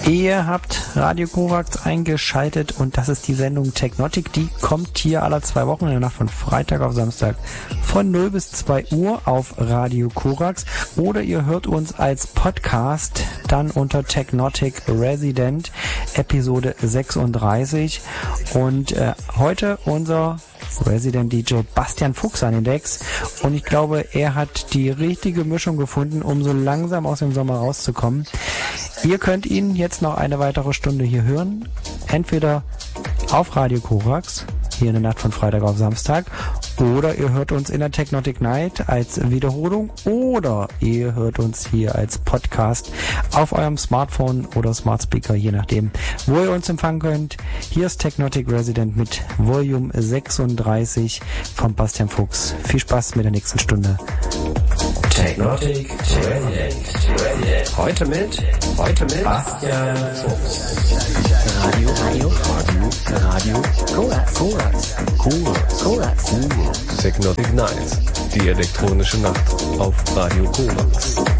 Ihr habt Radio Korax eingeschaltet und das ist die Sendung Technotic. Die kommt hier alle 2 Wochen in der Nacht von Freitag auf Samstag von 0 bis 2 Uhr auf Radio Korax. Oder ihr hört uns als Podcast dann unter Technotic Resident Episode 36. Und heute unser Resident DJ Bastian Fuchs an den Decks. Und ich glaube, er hat die richtige Mischung gefunden, um so langsam aus dem Sommer rauszukommen. Ihr könnt ihn jetzt noch eine weitere Stunde hier hören. Entweder auf Radio Korax, hier in der Nacht von Freitag auf Samstag, oder ihr hört uns in der Technotic Night als Wiederholung, oder ihr hört uns hier als Podcast auf eurem Smartphone oder Smart Speaker, je nachdem, wo ihr uns empfangen könnt. Hier ist Technotic Resident mit Volume 36 von Bastian Fuchs. Viel Spaß mit der nächsten Stunde. Technotic Resident. Heute mit Bastian Fuchs. Radio Korax. Technotic Night. Die elektronische Nacht auf Radio Korax.